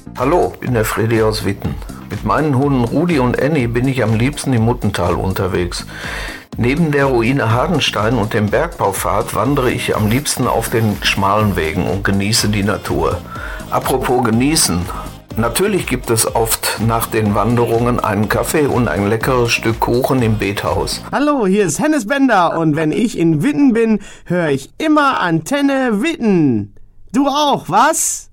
Hallo, ich bin der Freddy aus Witten. Mit meinen Hunden Rudi und Annie bin ich am liebsten im Muttental unterwegs. Neben der Ruine Hardenstein und dem Bergbaupfad wandere ich am liebsten auf den schmalen Wegen und genieße die Natur. Apropos genießen. Natürlich gibt es oft nach den Wanderungen einen Kaffee und ein leckeres Stück Kuchen im Bethaus. Hallo, hier ist Hennes Bender und wenn ich in Witten bin, höre ich immer Antenne Witten. Du auch, was?